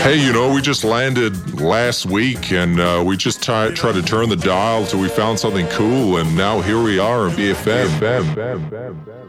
Hey, we just landed last week and we just tried to turn the dial till we found something cool, and now here we are in BFM.